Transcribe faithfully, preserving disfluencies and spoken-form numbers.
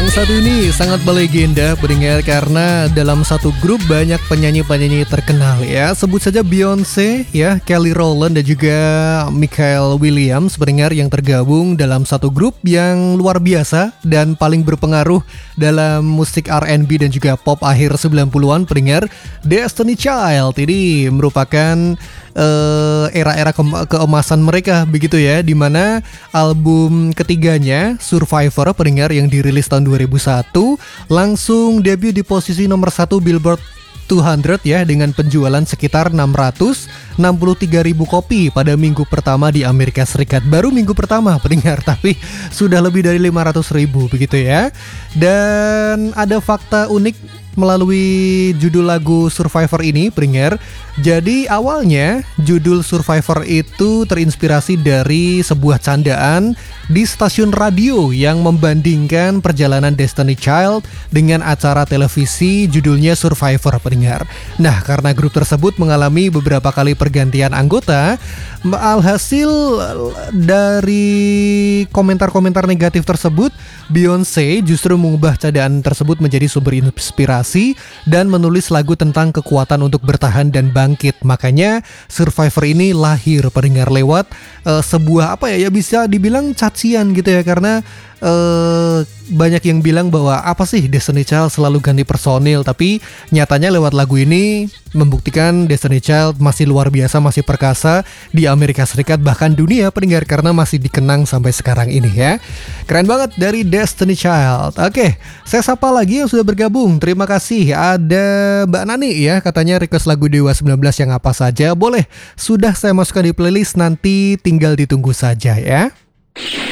Yang satu ini sangat berlegenda pendengar karena dalam satu grup banyak penyanyi-penyanyi terkenal ya. Sebut saja Beyonce ya, Kelly Rowland dan juga Michael Williams pendengar yang tergabung dalam satu grup yang luar biasa dan paling berpengaruh dalam musik R and B dan juga pop akhir sembilan puluhan pendengar. Destiny Child ini merupakan Uh, era-era ke- keemasan mereka begitu ya, dimana album ketiganya Survivor pendengar yang dirilis tahun dua ribu satu langsung debut di posisi nomor satu Billboard dua ratus ya, dengan penjualan sekitar enam ratus enam puluh tiga ribu kopi pada minggu pertama di Amerika Serikat. Baru minggu pertama pendengar, tapi sudah lebih dari lima ratus ribu begitu ya. Dan ada fakta unik melalui judul lagu Survivor ini pendengar. Jadi awalnya judul Survivor itu terinspirasi dari sebuah candaan di stasiun radio yang membandingkan perjalanan Destiny Child dengan acara televisi judulnya Survivor pendengar. Nah, karena grup tersebut mengalami beberapa kali pergantian anggota, alhasil dari komentar-komentar negatif tersebut, Beyonce justru mengubah candaan tersebut menjadi sumber inspirasi dan menulis lagu tentang kekuatan untuk bertahan dan bangkit. Makanya Survivor ini lahir pendengar lewat uh, sebuah apa ya ya bisa dibilang cacian gitu ya, karena Uh, banyak yang bilang bahwa apa sih Destiny Child selalu ganti personil, tapi nyatanya lewat lagu ini membuktikan Destiny Child masih luar biasa, masih perkasa di Amerika Serikat bahkan dunia pendengar, karena masih dikenang sampai sekarang ini ya. Keren banget dari Destiny Child. Oke, saya sapa lagi yang sudah bergabung. Terima kasih. Ada Mbak Nani ya, katanya request lagu Dewa sembilan belas yang apa saja boleh. Sudah saya masukkan di playlist, nanti tinggal ditunggu saja ya.